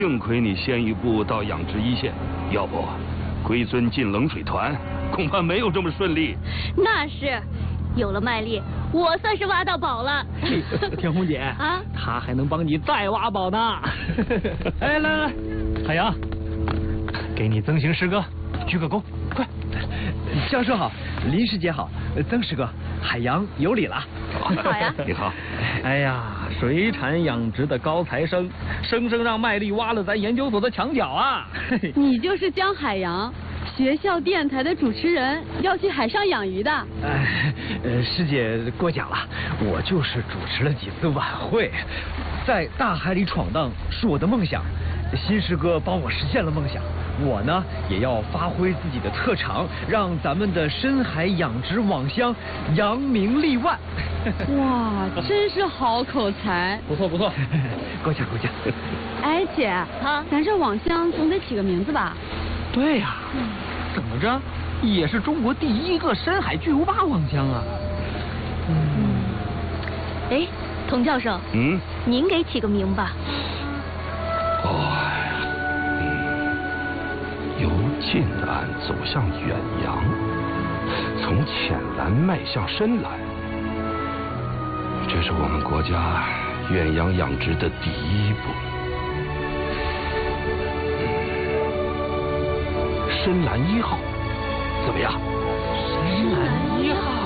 幸亏你先一步到养殖一线，要不龟尊进冷水团，恐怕没有这么顺利。 那是，有了麦粒，我算是挖到宝了。 天红姐啊，他还能帮你再挖宝呢。哎，来，海洋，给你曾行师哥鞠个躬，快！ 教授好，林师姐好，曾师哥，海洋有礼了。 好呀， 你好。 哎呀，水产养殖的高材生，生生让麦粒挖了咱研究所的墙角啊！ 你就是江海洋，学校电台的主持人，要去海上养鱼的。 师姐过奖了，我就是主持了几次晚会，在大海里闯荡是我的梦想，新师哥帮我实现了梦想，我呢也要发挥自己的特长，让咱们的深海养殖网箱扬名立万。 哇，真是好口才！ 不错不错， 过奖过奖。 哎姐，咱这网箱总得起个名字吧？ 对呀，怎么着也是中国第一个深海巨无霸网箱啊！ 哎，童教授，您给起个名吧。 由近岸走向远洋，从浅蓝迈向深蓝，这是我们国家远洋养殖的第一步。深蓝1号，怎么样？ 深蓝1号。